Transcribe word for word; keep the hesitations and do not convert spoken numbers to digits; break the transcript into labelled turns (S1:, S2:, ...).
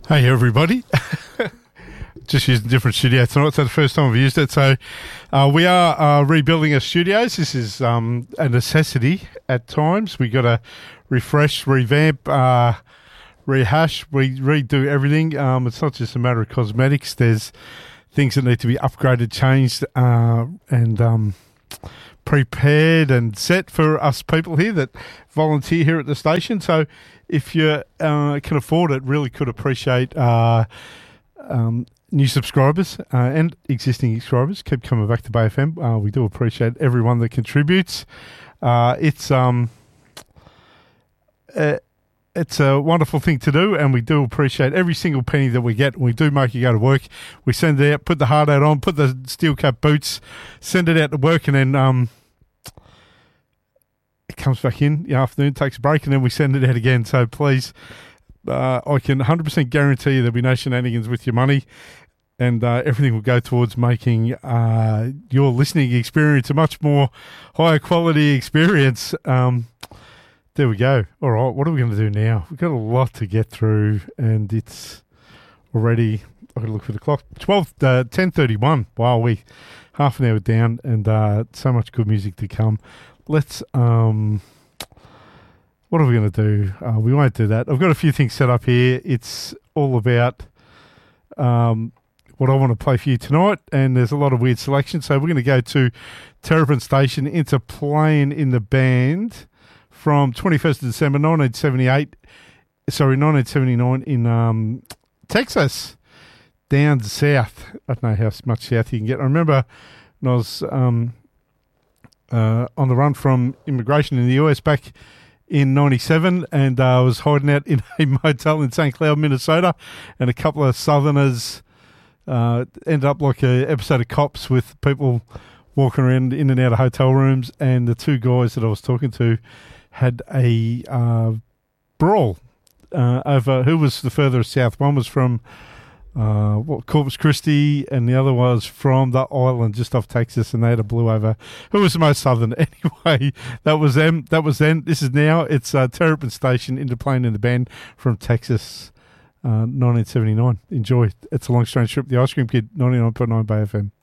S1: Hey everybody, just using a different studio tonight. It's the first time we've used it. So uh, we are uh, rebuilding our studios. This is um, a necessity at times. We got to refresh, revamp, uh, rehash, re- redo everything. Um, it's not just a matter of cosmetics. There's things that need to be upgraded, changed, uh, and um, prepared and set for us people here that volunteer here at the station. So if you uh, can afford it, really could appreciate uh, um, new subscribers uh, and existing subscribers. Keep coming back to Bay F M. Uh, we do appreciate everyone that contributes. Uh, it's um, uh, it's a wonderful thing to do, and we do appreciate every single penny that we get. We do make you go to work. We send it out, put the hard hat on, put the steel cap boots, send it out to work, and then um, it comes back in the afternoon, takes a break, and then we send it out again. So please, uh, I can one hundred percent guarantee you there'll be no shenanigans with your money, and uh, everything will go towards making uh, your listening experience a much more higher quality experience. Um, there we go. All right, what are we going to do now? We've got a lot to get through, and it's already, I've got to look for the clock, twelve, uh, ten thirty-one. Wow, we half an hour down, and uh, so much good music to come. Let's, um, what are we going to do? Uh, we won't do that. I've got a few things set up here. It's all about um, what I want to play for you tonight, and there's a lot of weird selection. So we're going to go to Terrapin Station into Playing in the Band from twenty-first of December nineteen seventy-eight, sorry, nineteen seventy-nine in um, Texas, down south. I don't know how much south you can get. I remember when I was um, uh, on the run from immigration in the U S back in ninety-seven, and I uh, was hiding out in a motel in Saint Cloud, Minnesota, and a couple of Southerners uh, ended up like an episode of Cops with people walking around in and out of hotel rooms, and the two guys that I was talking to had a uh, brawl uh, over who was the furthest south. One was from uh, what, Corpus Christi, and the other was from the island just off Texas, and they had a blue over who was the most southern. Anyway, that was them. That was then. This is now. It's uh, Terrapin Station into Playing in the Band from Texas, uh, nineteen seventy-nine. Enjoy. It's a long strange trip. The Ice Cream Kid, ninety-nine point nine Bay F M.